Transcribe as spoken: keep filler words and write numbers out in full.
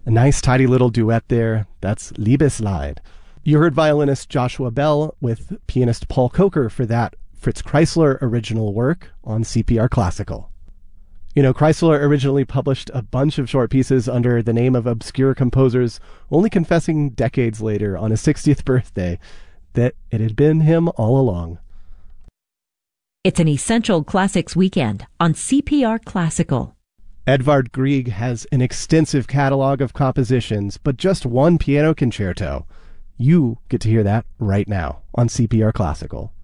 A nice tidy little duet there. That's Liebeslied. You heard violinist Joshua Bell with pianist Paul Coker for that Fritz Kreisler original work on C P R Classical. You know, Kreisler originally published a bunch of short pieces under the name of obscure composers, only confessing decades later on his sixtieth birthday that it had been him all along. It's an Essential Classics weekend on C P R Classical. Edvard Grieg has an extensive catalog of compositions, but just one piano concerto. You get to hear that right now on C P R Classical.